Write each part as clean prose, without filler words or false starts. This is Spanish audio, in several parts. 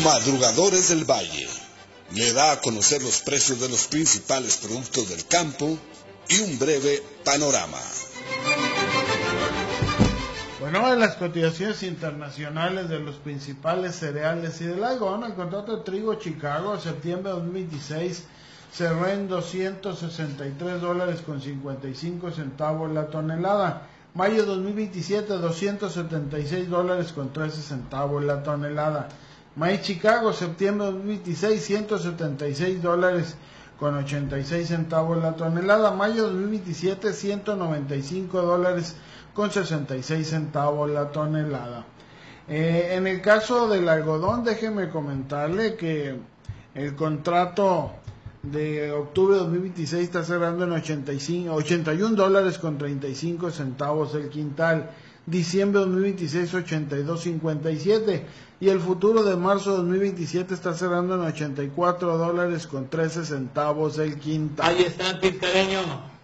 Madrugadores del Valle le da a conocer los precios de los principales productos del campo y un breve panorama. Bueno, en las cotizaciones internacionales de los principales cereales y del algodón, el contrato de trigo Chicago de septiembre de 2026 cerró en $263.55 la tonelada. Mayo 2027, $276.13 la tonelada. Maíz Chicago, septiembre de 2026, $176.86 la tonelada. Mayo 2027, $195.66 la tonelada. En el caso del algodón, déjeme comentarle que el contrato de octubre de 2026 está cerrando en $81.35 el quintal. Diciembre de 2026, $82.57. Y el futuro de marzo de 2027 está cerrando en $84.13 el quintal. Ahí está, Tiscareño.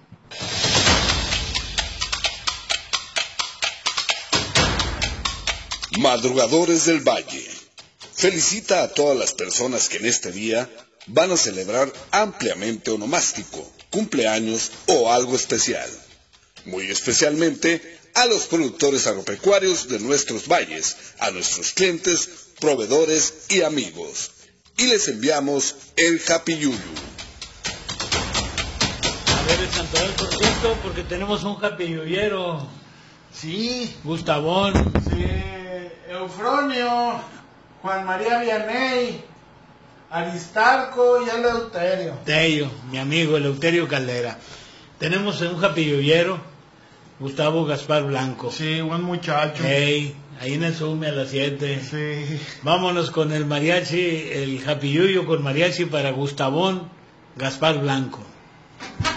Madrugadores del Valle felicita a todas las personas que en este día van a celebrar ampliamente onomástico, cumpleaños o algo especial. Muy especialmente a los productores agropecuarios de nuestros valles, a nuestros clientes, proveedores y amigos. Y les enviamos el Happy Yuyu. A ver el santoral, por cierto, porque tenemos un Happy Yuyero. Sí. Gustavón. Sí. Eufronio, Juan María Vianney, Aristarco y Eleuterio. Tello, mi amigo Eleuterio Caldera. Tenemos un Happy Yuyero, Gustavo Gaspar Blanco. Sí, buen muchacho. Hey, ahí en el Sume a las 7. Sí. Vámonos con el mariachi, el Happy Yuyo con mariachi para Gustavón Gaspar Blanco.